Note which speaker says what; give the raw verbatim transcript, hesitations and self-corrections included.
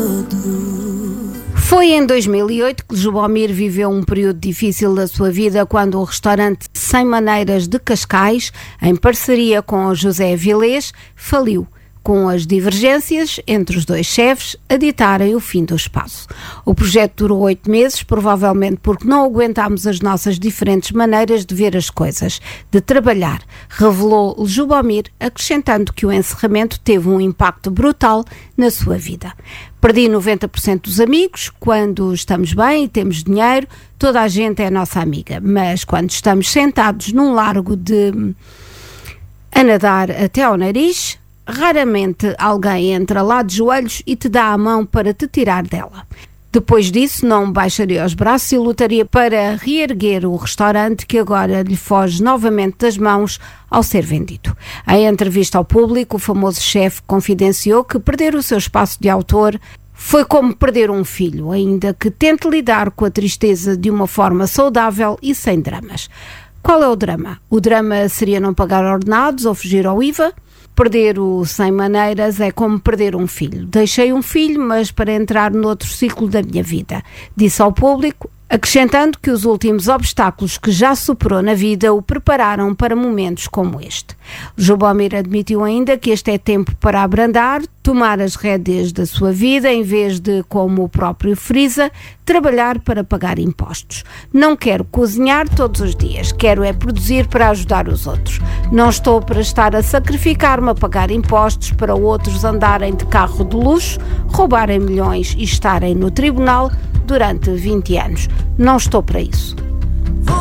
Speaker 1: Foi em dois mil e oito que Lujubomir viveu um período difícil da sua vida quando o restaurante Cem Maneiras de Cascais, em parceria com o José Avilés, faliu, com as divergências entre os dois chefes a ditarem o fim do espaço. O projeto durou oito meses, provavelmente porque não aguentámos as nossas diferentes maneiras de ver as coisas, de trabalhar, revelou Lujubomir, acrescentando que o encerramento teve um impacto brutal na sua vida. Perdi noventa por cento dos amigos. Quando estamos bem e temos dinheiro, toda a gente é nossa amiga, mas quando estamos sentados num largo de a nadar até ao nariz, raramente alguém entra lá de joelhos e te dá a mão para te tirar dela. Depois disso, não baixaria os braços e lutaria para reerguer o restaurante que agora lhe foge novamente das mãos ao ser vendido. Em entrevista ao público, o famoso chefe confidenciou que perder o seu espaço de autor foi como perder um filho, ainda que tente lidar com a tristeza de uma forma saudável e sem dramas. Qual é o drama? O drama seria não pagar ordenados ou fugir ao I V A? Perder o Cem Maneiras é como perder um filho. Deixei um filho, mas para entrar noutro ciclo da minha vida, disse ao público, acrescentando que os últimos obstáculos que já superou na vida o prepararam para momentos como este. Lujubomir admitiu ainda que este é tempo para abrandar, tomar as rédeas da sua vida, em vez de, como o próprio frisa, trabalhar para pagar impostos. Não quero cozinhar todos os dias, quero é produzir para ajudar os outros. Não estou para estar a sacrificar-me a pagar impostos para outros andarem de carro de luxo, roubarem milhões e estarem no tribunal durante vinte anos. Não estou para isso.